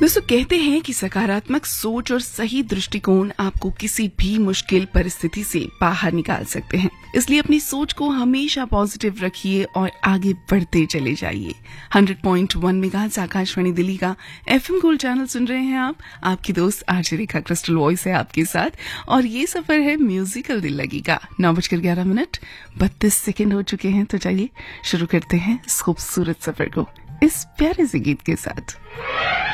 दोस्तों कहते हैं कि सकारात्मक सोच और सही दृष्टिकोण आपको किसी भी मुश्किल परिस्थिति से बाहर निकाल सकते हैं। इसलिए अपनी सोच को हमेशा पॉजिटिव रखिए और आगे बढ़ते चले जाइए। 100.1 मेगाहर्ट्ज आकाशवाणी दिल्ली का FM गोल्ड चैनल सुन रहे हैं आप। आपकी दोस्त आरजे रेखा क्रिस्टल वॉइस है आपके साथ और ये सफर है म्यूजिकल दिल लगी का। 9:11 हो चुके हैं, तो चलिए शुरू करते हैं इस खूबसूरत सफर को इस प्यारे से गीत के साथ।